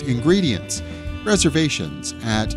ingredients. Reservations at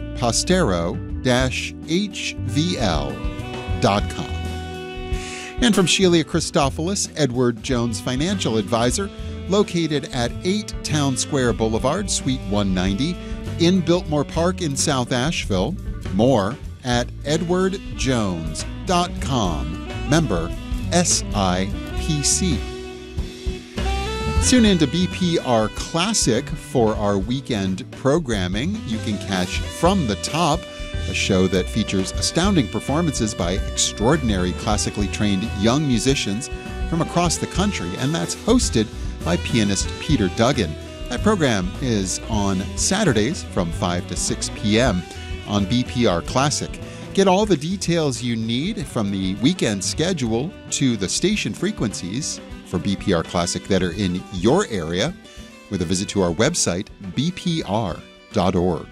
postero-hvl.com. And from Shelia Christophilus, Edward Jones Financial Advisor, located at 8 Town Square Boulevard, Suite 190, in Biltmore Park in South Asheville. More at edwardjones.com. Member SIPC. Tune in to BPR Classic for our weekend programming. You can catch From the Top, a show that features astounding performances by extraordinary classically trained young musicians from across the country, and that's hosted by pianist Peter Duggan. That program is on Saturdays from 5 to 6 p.m. on BPR Classic. Get all the details you need from the weekend schedule to the station frequencies for BPR Classic that are in your area with a visit to our website, bpr.org.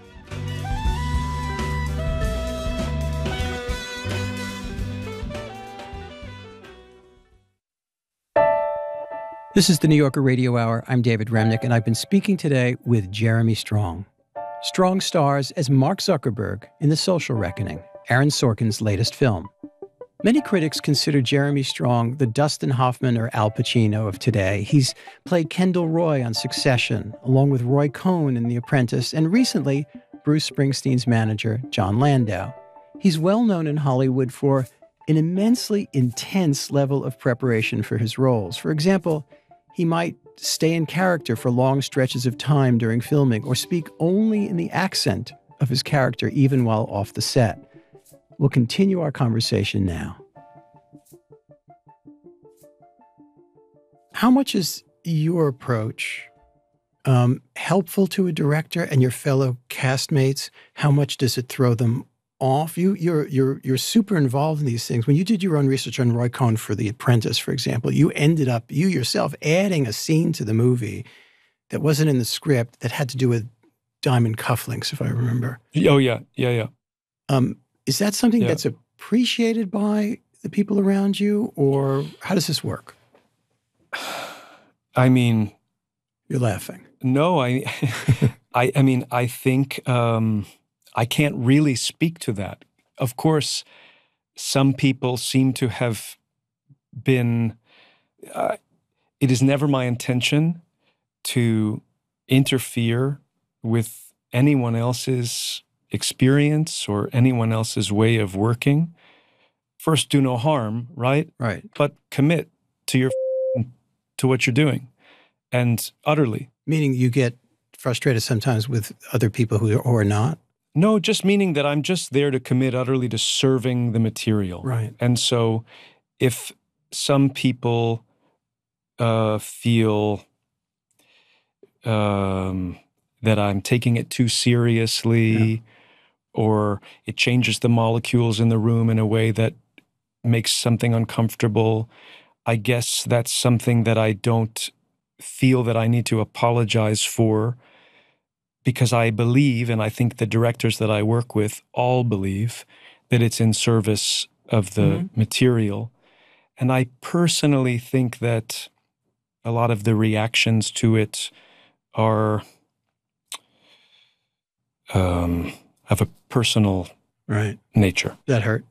This is the New Yorker Radio Hour. I'm David Remnick, and I've been speaking today with Jeremy Strong. Strong stars as Mark Zuckerberg in The Social Reckoning, Aaron Sorkin's latest film. Many critics consider Jeremy Strong the Dustin Hoffman or Al Pacino of today. He's played Kendall Roy on Succession, along with Roy Cohn in The Apprentice, and recently, Bruce Springsteen's manager, Jon Landau. He's well known in Hollywood for an immensely intense level of preparation for his roles. For example, he might stay in character for long stretches of time during filming or speak only in the accent of his character even while off the set. We'll continue our conversation now. How much is your approach helpful to a director and your fellow castmates? How much does it throw them off? You're super involved in these things. When you did your own research on Roy Cohn for The Apprentice, for example, you ended up, you yourself, adding a scene to the movie that wasn't in the script that had to do with diamond cufflinks, if I remember. Oh, yeah. Is that something that's appreciated by the people around you, or how does this work? I mean... You're laughing. No, I mean, I think I can't really speak to that. Of course, some people seem to have been... it is never my intention to interfere with anyone else's experience or anyone else's way of working. First, do no harm, right? Right. But commit to to what you're doing, and utterly. Meaning you get frustrated sometimes with other people who are not? No, just meaning that I'm just there to commit utterly to serving the material. Right. And so if some people feel that I'm taking it too seriously, or it changes the molecules in the room in a way that makes something uncomfortable, I guess that's something that I don't feel that I need to apologize for, because I believe, and I think the directors that I work with all believe, that it's in service of the material. And I personally think that a lot of the reactions to it are of a personal nature. That hurt?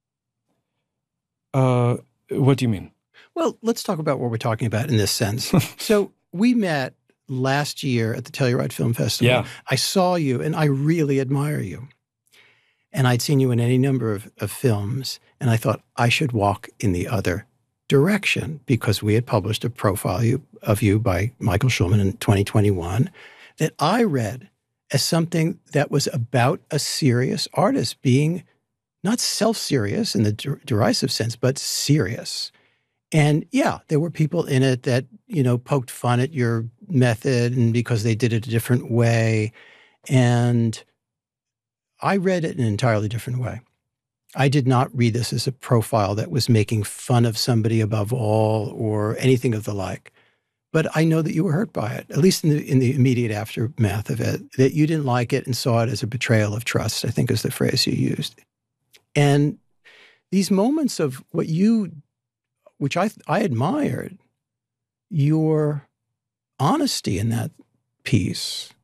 What do you mean? Well, let's talk about what we're talking about in this sense. So we met last year at the Telluride Film Festival. Yeah. I saw you, and I really admire you. And I'd seen you in any number of films, and I thought I should walk in the other direction, because we had published a profile of you by Michael Schulman in 2021 that I read as something that was about a serious artist being not self-serious in the derisive sense, but serious. And yeah, there were people in it that, poked fun at your method and because they did it a different way. And I read it in an entirely different way. I did not read this as a profile that was making fun of somebody above all or anything of the like. But I know that you were hurt by it, at least in the immediate aftermath of it, that you didn't like it and saw it as a betrayal of trust, I think is the phrase you used. And these moments of which I admired, your honesty in that piece,